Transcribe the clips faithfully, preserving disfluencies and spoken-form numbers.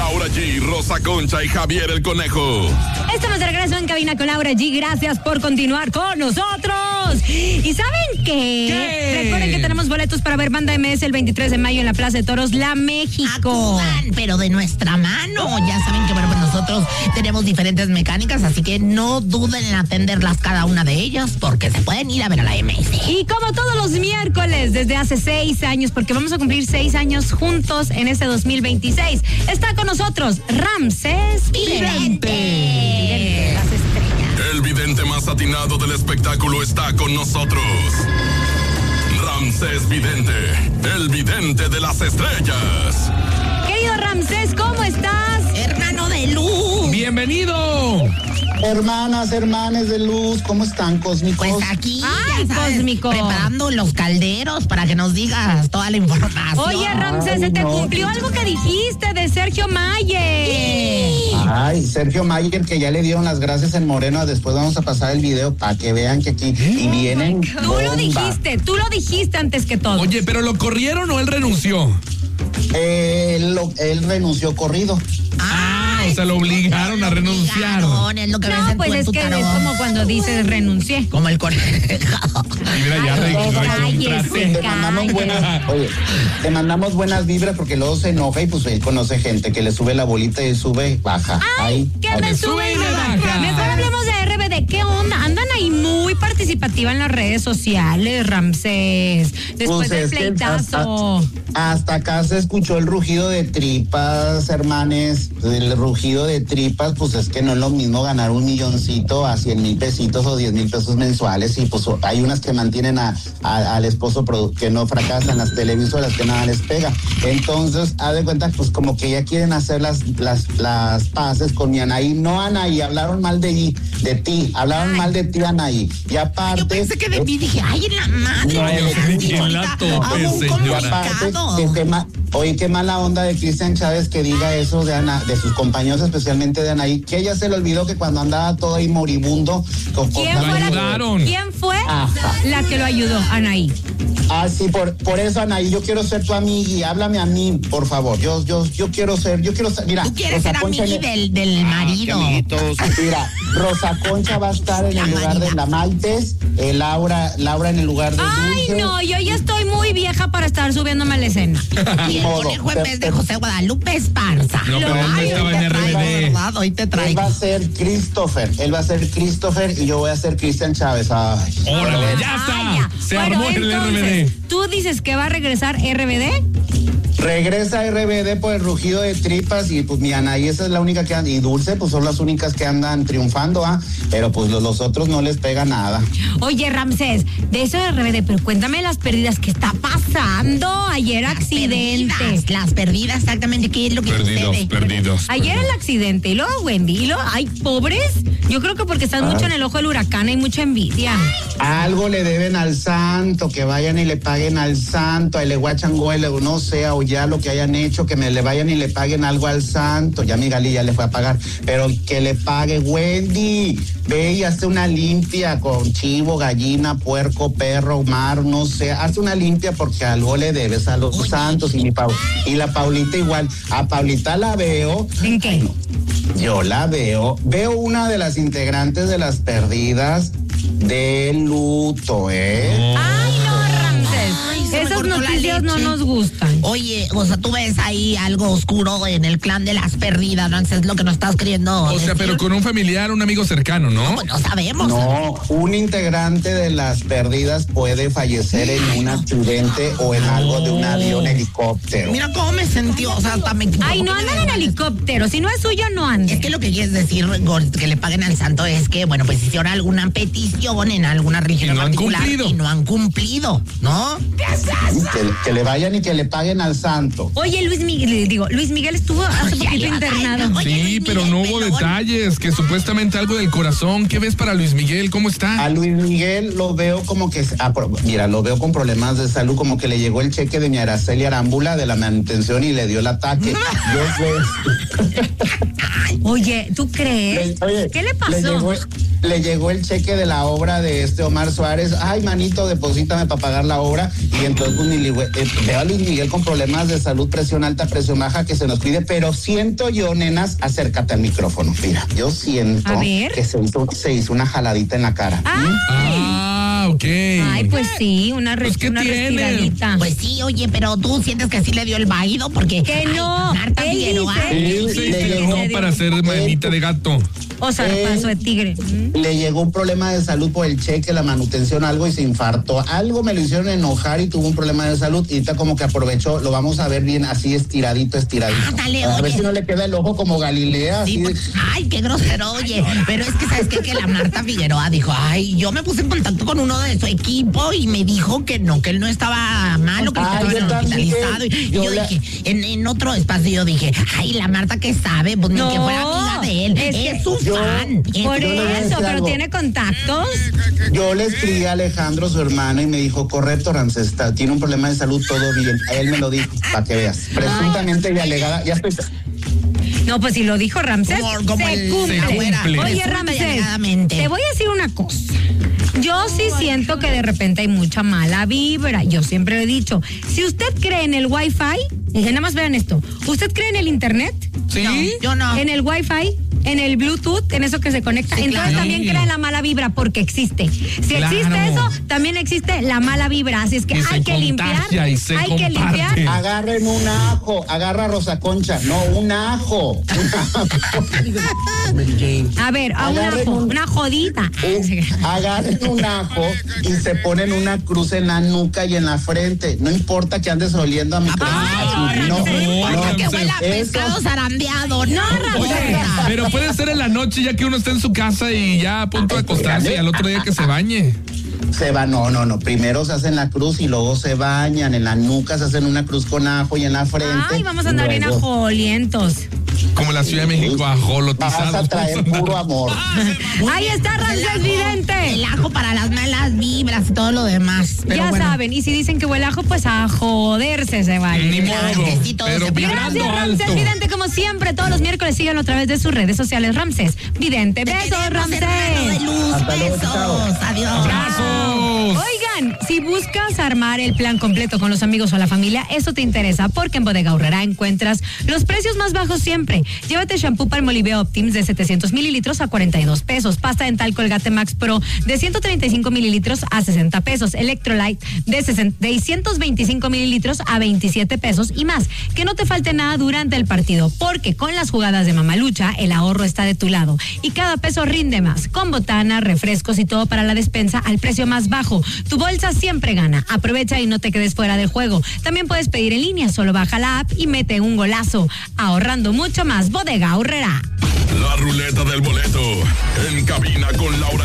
Laura G, Rosa Concha y Javier el Conejo. Estamos de regreso en Cabina con Laura G. Gracias por continuar con nosotros. ¿Y saben qué? ¿Qué? Recuerden que tenemos boletos para ver Banda M S el veintitrés de mayo en la Plaza de Toros, La México. Acudan, pero de nuestra mano. Ya saben que, bueno, pues nosotros tenemos diferentes mecánicas, así que no duden en atenderlas cada una de ellas, porque se pueden ir a ver a la M S. Y como todos los miércoles, desde hace seis años, porque vamos a cumplir seis años juntos en este dos mil veintiséis, está con nosotros Ramsés Vidente. Vidente, las estrellas. El vidente más atinado del espectáculo está con nosotros. Ramsés Vidente, el vidente de las estrellas. Querido Ramsés, ¿cómo estás? Hermano de luz. ¡Bienvenido! Hermanas, hermanes de luz, ¿cómo están, cósmicos? Pues aquí, Ay, ya sabes, cósmico. preparando los calderos para que nos digas toda la información. Oye, Ramsés, Ay, se te no. cumplió algo que dijiste de Sergio Mayer. Ay, Sergio Mayer, que ya le dieron las gracias en Moreno. Después vamos a pasar el video para que vean que aquí y vienen. Tú lo bomba. dijiste, tú lo dijiste antes que todo. Oye, ¿pero lo corrieron o él renunció? Eh, él, lo- él renunció corrido. Ah, o sea, lo obligaron a renunciar. Obligaron, es lo que ves No, en pues tu- en es tu que tarot. es como cuando dices renuncié. Como el conejo. Y mira, ya Ay, re- no, recontraste. cállese. Te mandamos Cállate. buenas, oye, te mandamos buenas vibras porque luego se enoja y pues él conoce gente que le sube la bolita y sube, baja. Ay, que me ok. sube y me baja. baja. Mejor hablemos de R B D. ¿Qué onda? Andan ahí muy participativa en las redes sociales, Ramsés. Después Pues del es que pleitazo. Hasta, hasta acá se escuchó el rugido de tripas, hermanes. El rugido de tripas, pues es que no es lo mismo ganar un milloncito a cien mil pesitos o diez mil pesos mensuales. Y pues hay unas que mantienen a, a- al esposo produ- que no fracasan, las televisoras que nada les pega. Entonces, haz de cuenta, pues como que ya quieren hacer las, las, las paces con mi Anaí. No, Anaí, hablaron mal de, de ti, hablaron Ay. mal de ti, Anaí. Y aparte. Yo pensé que de mí dije, ay, en la madre. No, me yo hubieran sí dicho dije, ahorita, la tope, hago un señora. Aparte, comunicado. que- que ma- oye, qué mala onda de Cristian Chávez que diga eso de Ana, de sus compañeros, especialmente de Anaí, que ella se le olvidó que cuando andaba todo ahí moribundo, con ¿Quién cosas- fue, la, ayudaron. ¿Quién fue Ajá. la que lo ayudó? Anaí. Ah, sí, por, por eso, Anaí, yo quiero ser tu amiga y háblame a mí, por favor. Yo, yo, yo quiero ser, yo quiero ser, mira. Tú quieres Rosa ser Concha amigui en- del, del marido. Mira, Rosa Concha va a estar en La el lugar de Marina. la Maltes, eh, Laura, Laura en el lugar de Ay, Dulce. no, yo ya estoy muy vieja para estar subiéndome a la escena. Y el modo, conejo en te- vez de te- José Guadalupe Esparza. No, pero él Ay, estaba hoy en te R B D. traigo, ¿verdad? Hoy te Él traigo. va a ser Christopher, él va a ser Christopher y yo voy a ser Cristian Chávez. Ay. Órale, ya está. Vaya. Se Bueno, armó el R B D. entonces, ¿tú dices que va a regresar R B D? Regresa R B D por el rugido de tripas y pues mi Anaí esa es la única que anda, y Dulce pues son las únicas que andan triunfando, ¿ah? Pero pues los, los otros no les pega nada. Oye, Ramsés, de eso de R B D, pero cuéntame las pérdidas que está pasando. Ayer Las accidente. perdidas, Las perdidas, exactamente. ¿Qué es lo que Perdidos, sucede? perdidos. Ayer el accidente y luego Wendy y luego, ay, pobres. Yo creo que porque están mucho en el ojo del huracán hay mucha envidia. Algo le deben al santo, que vayan y le paguen al santo, a le guachangoyle, o no sea, o ya lo que hayan hecho, que me le vayan y le paguen algo al santo. Ya mi Gali ya le fue a pagar, pero que le pague Wendy. Ve y hazte una limpia con chivo, gallina, puerco, perro, mar, no sé, hazte una limpia porque algo le debes a los Oye. santos y mi Pau. Y la Paulita igual, a Paulita la veo. ¿En qué? Yo la veo, veo una de las integrantes de las perdidas de luto, ¿eh? Ay, no, Ramsés. Ay, se me Esas cortó la noticias no leche. nos gustan. Oye, o sea, tú ves ahí algo oscuro en el clan de las perdidas, ¿no? Es lo que nos estás queriendo O sea, decir. pero con un familiar, un amigo cercano, ¿no? Pues no sabemos. No, un integrante de las perdidas puede fallecer en un accidente o en algo de un avión helicóptero. Mira cómo me sentí, o sea, hasta me... Ay, no andan en helicóptero. Si no es suyo, no anden. Es que lo que quieres decir, Gol, que le paguen al santo es que, bueno, pues hicieron alguna petición en alguna religión Y no han particular cumplido. y no han cumplido, ¿no? Que, que le vayan y que le paguen al santo. Oye, Luis Miguel, digo, Luis Miguel estuvo hace Oye, poquito ya, internado. oye, Sí, Luis pero Miguel, no hubo pelón. detalles, que supuestamente algo del corazón. ¿Qué ves para Luis Miguel? ¿Cómo está? A Luis Miguel lo veo como que, ah, por- mira, lo veo con problemas de salud, como que le llegó el cheque de mi Araceli Arámbula de la manutención y le dio el ataque. Yo sé. Oye, ¿tú crees? Le- oye, ¿Qué le pasó? Le llegó, le llegó el cheque de la obra de este Omar Suárez. Ay, manito, deposítame para pagar la obra. Y entonces pues, mi, li- eh, veo a Luis Miguel como con problemas de salud, presión alta, presión baja, que se nos cuide, pero siento yo, nenas, acércate al micrófono. Mira, yo siento que se hizo, se hizo una jaladita en la cara. ¡Ay! Ah, ok. Ay, pues sí, una, res- Pues, ¿qué una tiene? respiradita. Pues sí, oye, pero tú sientes que sí le dio el vaído porque... Que no, ay, Marta él Figueroa. dice- Él Sí, se le entrenó llegó. para hacer manita de gato. O zarpazo de tigre. ¿Mm? Le llegó un problema de salud por el cheque, la manutención, algo, y se infartó. Algo me lo hicieron enojar y tuvo un problema de salud. Y ahorita como que aprovechó, lo vamos a ver bien así estiradito, estiradito. Ándale, a ver oye. si no le queda el ojo como Galilea. Sí, Así de- pues, ay, qué grosero, oye. Pero es que, ¿sabes qué? Que la Marta Figueroa dijo, ay, yo me puse en contacto con uno de su equipo y me dijo que no, que él no estaba malo, que Ay, estaba yo también. hospitalizado. Y, y Yo yo la- dije, en, en otro espacio yo dije, ay, la Marta que sabe, pues ni No, que fuera amiga de él. es Es, que su yo- fan. Es Por yo le voy a eso, decir pero algo. tiene contactos. Yo le escribí a Alejandro, su hermano, y me dijo, correcto, Ramsés, está- tiene un problema de salud, todo bien. A él me lo dijo, para que veas. Presuntamente y alegada, ya estoy... No, pues si lo dijo Ramsés, Como- como se el- cumple. se cumple. Oye, Resulta y Ramsés, alegadamente. te voy a decir una cosa. Yo sí siento que de repente hay mucha mala vibra. Yo siempre lo he dicho. Si usted cree en el Wi-Fi, y nada más vean esto. ¿Usted cree en el Internet? ¿Sí? No, yo no. En el Wi-Fi, en el Bluetooth, en eso que se conecta. Sí, Entonces claro. también cree en la mala vibra porque existe. Si Claro. existe eso, también existe la mala vibra. Así es que Y se hay que limpiar. contagia y se Hay que comparte. limpiar. Agarren un ajo, agarra Rosa Concha, no, un ajo. Un ajo. A ver, a una, Agarren jo- un- una jodita. Un- agarren un ajo y se ponen una cruz en la nuca y en la frente. No importa que andes oliendo a mi Ay, no, no, no, no, que Ramsés. huela a Eso- pescado zarandeado. No, Oye, Ramsés. pero puede ser en la noche ya que uno está en su casa y ya a punto de acostarse y al otro día que se bañe. Se va, no, no, no. Primero se hacen la cruz y luego se bañan. En la nuca se hacen una cruz con ajo y en la frente. Ay, vamos a andar bien Luego ajolientos. Como la Ciudad de México, Vas ajolotizados. a traer puro amor. Ahí está Ramsés Vidente. El ajo para las malas vibras y todo lo demás. Pero Ya bueno. saben, y si dicen que huele a ajo, pues a joderse se vale. Ni Claro modo, que sí, todo pero se puede. vibrando Gracias, Ramsés alto. Vidente, como siempre, todos los miércoles síganlo a través de sus redes sociales. Ramsés Vidente. Te Besos, queremos, hermano de Ramsés. luz. Hasta luego, Besos. chao. Adiós. ¡Abrazos! Oigan, si buscas armar el plan completo con los amigos o la familia, eso te interesa, porque en Bodega Aurrerá encuentras los precios más bajos siempre. Llévate shampoo Palmolive Optims de setecientos mililitros a cuarenta y dos pesos. Pasta dental Colgate Max Pro de ciento treinta y cinco mililitros a sesenta pesos. Electrolyte de seiscientos veinticinco mililitros a veintisiete pesos y más. Que no te falte nada durante el partido, porque con las jugadas de Mamalucha, el ahorro está de tu lado. Y cada peso rinde más. Con botana, refrescos y todo para la despensa al precio más bajo. Tu bolsa siempre gana. Aprovecha y no te quedes fuera del juego. También puedes pedir en línea, solo baja la app y mete un golazo. Ahorrando mucho más. Bodega Aurrerá. La ruleta del boleto en cabina con Laura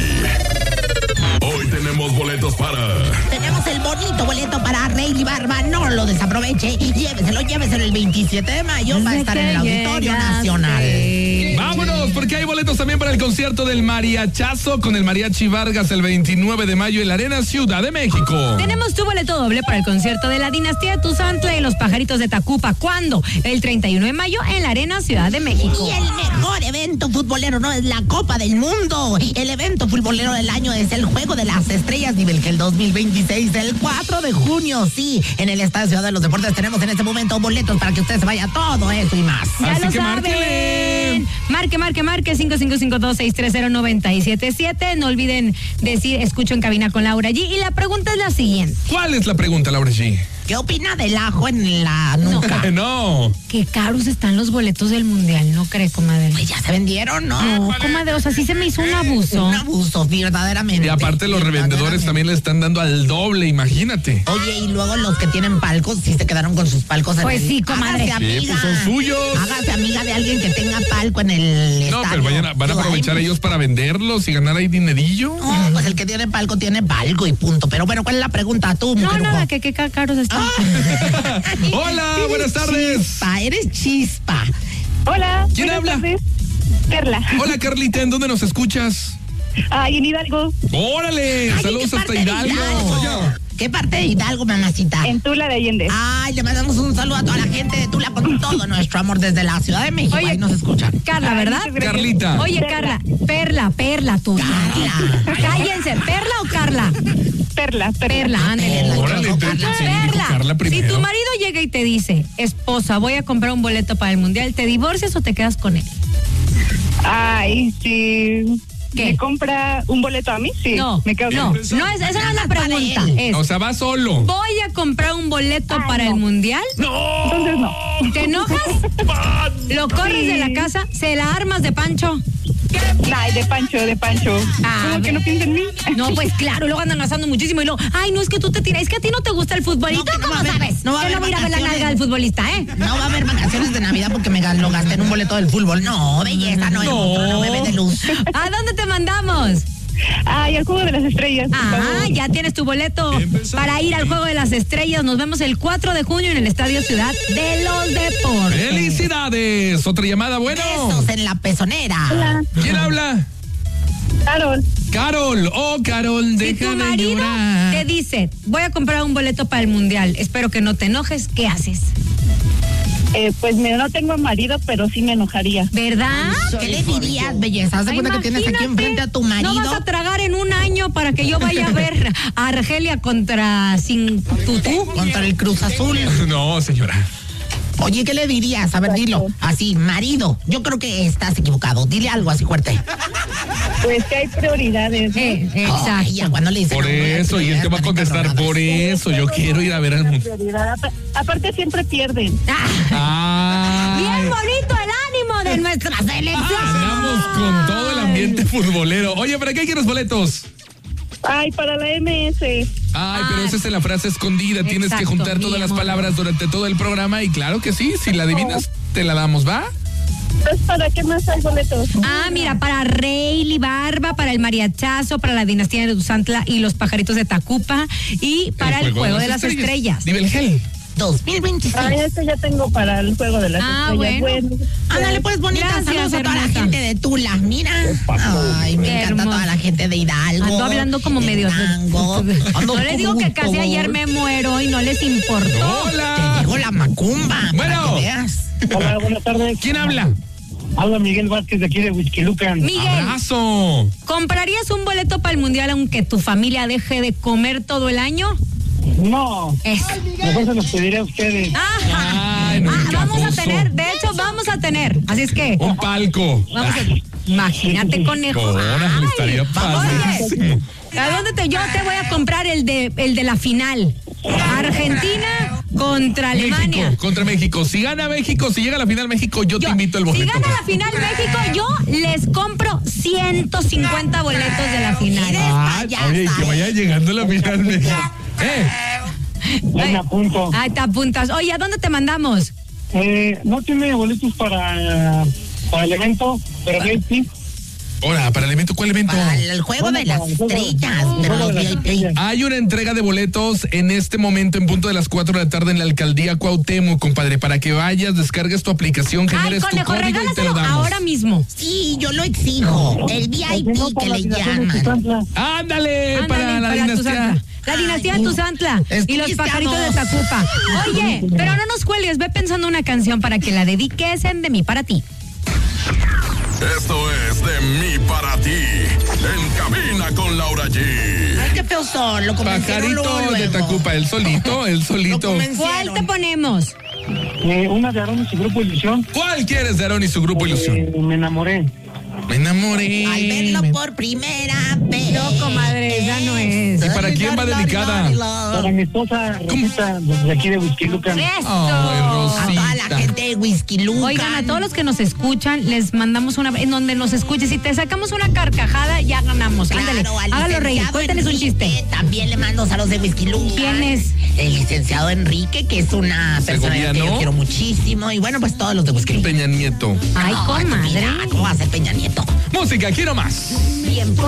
G. Hoy tenemos boletos para Tenemos el bonito boleto para Rayleigh Barba. No lo desaproveche. Lléveselo, lléveselo el veintisiete de mayo. Va a estar en el Auditorio Nacional. Vámonos, porque hay boletos también para el concierto del Mariachazo con el Mariachi Vargas el veintinueve de mayo en la Arena Ciudad de México. Tenemos tu boleto doble para el concierto de la Dinastía de Tuzantla y los Pajaritos de Tacupa. ¿Cuándo? El treinta y uno de mayo en la Arena Ciudad de México. Y el mejor evento futbolero no es la Copa del Mundo. El evento futbolero del año es el Juego de las Estrellas Nivel G el dos mil veintiséis, el cuatro de junio. Sí, en el Estadio Ciudad de los Deportes tenemos en este momento boletos para que usted se vaya a todo eso y más. Ya Así lo que saben. márquele. Marque, marque, marque cinco cinco cinco dos seis tres cero nueve siete siete. No olviden decir escucho en cabina con Laura G. Y la pregunta es la siguiente. ¿Cuál es la pregunta, Laura G? ¿Qué opina del ajo en la nuca? No. Qué caros están los boletos del mundial, ¿no cree, comadre? Pues ya se vendieron, ¿no? No, comadre, o sea, sí se me hizo un abuso. Un abuso, verdaderamente. Y aparte los revendedores también le están dando al doble, imagínate. Oye, y luego los que tienen palcos, sí se quedaron con sus palcos en Pues el... sí, comadre. Hágase Sí, amiga. pues son suyos. Hágase amiga de alguien que tenga palco en el No, estadio. pero vayan a- van a Digo, aprovechar ay, ellos para venderlos y ganar ahí dinerillo. No, pues el que tiene palco tiene palco y punto. Pero bueno, ¿cuál es la pregunta tú, No, mujer? nada, que qué ca- caros están. Hola, buenas tardes. Chispa, eres chispa. Hola. ¿Quién buenas habla? tardes. Carla. Hola, Carlita, ¿en dónde nos escuchas? Ay, en Hidalgo. Órale, Ay, saludos ¿en qué hasta parte de Hidalgo. Hidalgo? ¿Qué parte de Hidalgo, mamacita? En Tula de Allende. Ay, le mandamos un saludo a toda la gente de Tula con todo nuestro amor desde la Ciudad de México. Oye, ahí nos escuchan. Carla, ¿verdad? Ay, gracias. Carlita. Oye, Carla, Perla, Perla, tú. Carla. Cállense, ¿Perla o Carla? Perla, Perla. Perla, ándale. Perla, Órale, yo, te- Carla. sí, dijo Perla, Carla si primero. tu marido llega y te dice, esposa, voy a comprar un boleto para el mundial, ¿te divorcias o te quedas con él? Ay, sí. ¿Qué? ¿Me compra un boleto a mí? Sí. No, Me quedo no, con- no es, esa no es la pregunta. él. Es, O sea, va solo. voy a comprar un boleto Ay, para no. el mundial. Entonces no. ¿Te enojas? ¿Lo corres de la casa? ¿Se la armas de Pancho? Ay, de Pancho, de Pancho. Ah, ¿Cómo que no piensa en mí? No, pues claro, luego andan asando muchísimo y luego, ay, no, es que tú te tiras, es que a ti no te gusta el fútbol. ¿Y No, tú que no cómo va a haber- sabes? no va a que haber no voy a ir a ver la vacaciones. nalga del futbolista, ¿eh? No va a haber vacaciones de Navidad porque me lo gasté en un boleto del fútbol. No, belleza, no, No. no, no bebé de luz. ¿A dónde te mandamos? Ay, al juego de las estrellas. por Ah, favor. ya tienes tu boleto para ir al Juego de las Estrellas. Nos vemos el cuatro de junio en el Estadio Ciudad de los Deportes. ¡Felicidades! Otra llamada, bueno. Besos en la pezonera. Hola, ¿Quién habla? Carol. Carol. Oh, Carol, Si deja tu de marido llorar. te dice, voy a comprar un boleto para el Mundial, espero que no te enojes, ¿qué haces? Eh, pues mira, no tengo marido, pero sí me enojaría. ¿Verdad? ¿Qué le dirías, belleza? ¿Haz de Ay, cuenta que tienes aquí imagínate, enfrente a tu marido? No vas a tragar en un año para que yo vaya a ver a Argelia contra Sin Tutú. Contra el Cruz Azul. No, señora. Oye, ¿qué le dirías? A ver, dilo. Así, marido. Yo creo que estás equivocado. Dile algo así fuerte. Pues que hay prioridades. ¿no? Eh, Ay, exacto. ya cuando le dicen Por a uno la eso, y él te va a prioridad, contestar, también por eso, yo quiero ir a ver al mundo. Prioridad. Apa- Aparte siempre pierden. Ah, Ay. bien bonito el ánimo de nuestra selección. Andamos con todo el ambiente futbolero. Oye, ¿para qué quieres boletos? Ay, para la M S. Ay, pero esa es en la frase escondida. Tienes que Exacto, juntar mi todas las amor. palabras durante todo el programa. Y claro que sí, si la adivinas, te la damos, ¿va? Pues, ¿para qué más hay boletos? Ah, mira, para Rayleigh Barba, para el mariachazo, para la dinastía de Tuzantla y los pajaritos de Tacupa y para el juego, de las estrellas. Nivel Gel. dos mil veintiséis. Ay, este ya tengo para el juego de las Ah, estrellas. bueno. Ándale, pues, bonita. Gracias, Saludos a toda la hermosa. gente de Tula. Mira. Ay, me Qué encanta hermoso. toda la gente de Hidalgo. Ando hablando como de medio. Durango. Ando No les digo como que casi todo. ayer me muero y no les importó. Te Hola. digo la macumba. Bueno. Para que veas. Hola, buenas tardes. ¿Quién habla? Habla Miguel Vázquez de aquí de Huixquilucan. Miguel, Abrazo. ¿comprarías un boleto para el mundial aunque tu familia deje de comer todo el año? No, Es. mejor se los pediré a ustedes. Ajá. Ay, no, Ah, vamos a encajoso. tener, de hecho, vamos a tener. Así es que, Un palco. vamos a, imagínate, conejo. Órale, Ay, estaría padrísimo. Oye, ¿a dónde te, yo te voy a comprar el de, el de la final? Argentina contra Alemania. México contra México. Si gana México, si llega a la final México, yo, te Yo, invito el si boleto. gana la final México, yo les compro ciento cincuenta boletos de la final. Ah, oye, y que vaya llegando la final México. Eh, Ahí me apunto. Ahí te apuntas. Oye, ¿a dónde te mandamos? Eh, no tiene boletos para, para el evento, pero V I P. ahora, ¿para el evento cuál evento? Para el juego de las estrellas. Pero los V I P. Hay una entrega de boletos en este momento en punto de las cuatro de la tarde en la alcaldía Cuauhtémoc, compadre, para que vayas, descargues tu aplicación, Ay, generes tu conejo, código y te regálaselo lo damos. ahora mismo. Sí, yo lo exijo. El V I P No, que para la le dinación de llaman. Tuzantla. Ándale, Ándale, para la Tuzantla. dinastía. La dinastía de Tuzantla y los Estuviste pajaritos a de dos. Tacupa. Oye, pero no nos cuelgues, ve pensando una canción para que la dediques en De mí para ti. Esto es de mí para ti. En cabina con Laura G. Ay, qué feo son. Lo convencieron luego, Pajarito de luego. Tacupa, el solito, el Lo solito. convencieron. ¿Cuál te ponemos? Eh, una de Aaron y su grupo Ilusión. ¿Cuál quieres de Aaron y su grupo Ilusión? Eh, me enamoré. Me enamoré. Al verlo por primera vez. No, comadre, esa no es. ¿Y para quién va dedicada? Para mi esposa Rosita, desde aquí de Huixquilucan. ¡Eso! Ay, A Rosita. toda la gente de Whisky Lucan. Oigan, a todos los que nos escuchan, les mandamos una, en donde nos escuches. Si te sacamos una carcajada, ya ganamos. Ándale, Claro, al hágalo reír, licenciado cuéntales un Enrique, chiste. También le mando saludos de Whisky Lucan. ¿Quién es? El licenciado Enrique, que es una persona que Segoviano. yo quiero muchísimo. Y bueno, pues todos los de Whisky Lucan. Peña Nieto. Ay, No, comadre. mira, ¿cómo va a ser Peña Nieto? Música, quiero más. Bien,